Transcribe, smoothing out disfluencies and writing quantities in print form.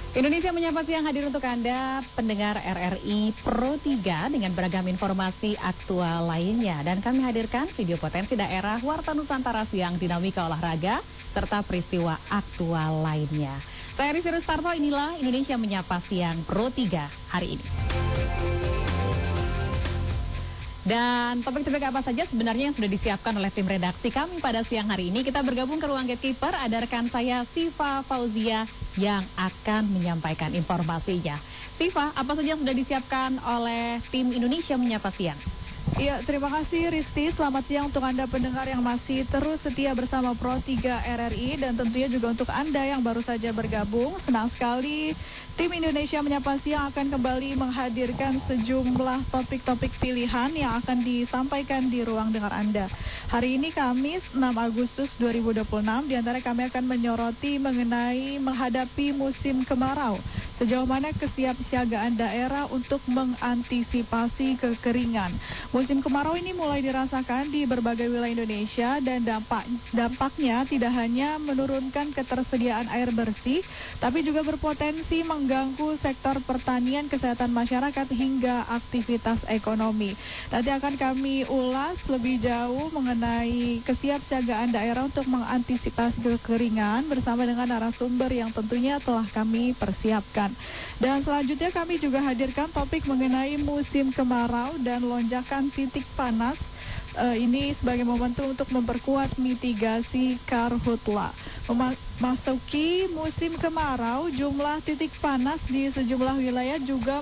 Indonesia Menyapa Siang hadir untuk Anda, pendengar RRI Pro 3 dengan beragam informasi aktual lainnya. Dan kami hadirkan video potensi daerah, Warta Nusantara Siang, dinamika olahraga, serta peristiwa aktual lainnya. Saya Risi Rustarto, inilah Indonesia Menyapa Siang Pro 3 hari ini. Dan topik-topik apa saja sebenarnya yang sudah disiapkan oleh tim redaksi kami pada siang hari ini. Kita bergabung ke ruang gatekeeper, ada rekan saya Siva Fauzia yang akan menyampaikan informasinya. Siva, apa saja yang sudah disiapkan oleh tim Indonesia Menyapa Siang? Iya, terima kasih Risti. Selamat siang untuk Anda pendengar yang masih terus setia bersama Pro 3 RRI, dan tentunya juga untuk Anda yang baru saja bergabung. Senang sekali tim Indonesia Menyapa Siang akan kembali menghadirkan sejumlah topik-topik pilihan yang akan disampaikan di ruang dengar Anda. Hari ini Kamis 6 Agustus 2026, diantara kami akan menyoroti mengenai menghadapi musim kemarau. Sejauh mana kesiapsiagaan daerah untuk mengantisipasi kekeringan. Musim kemarau ini mulai dirasakan di berbagai wilayah Indonesia, dan dampaknya tidak hanya menurunkan ketersediaan air bersih, tapi juga berpotensi mengganggu sektor pertanian, kesehatan masyarakat, hingga aktivitas ekonomi. Nanti akan kami ulas lebih jauh mengenai kesiapsiagaan daerah untuk mengantisipasi kekeringan bersama dengan narasumber yang tentunya telah kami persiapkan. Dan selanjutnya kami juga hadirkan topik mengenai musim kemarau dan lonjakan titik panas. Ini sebagai momentum untuk memperkuat mitigasi karhutla. Memasuki musim kemarau, jumlah titik panas di sejumlah wilayah juga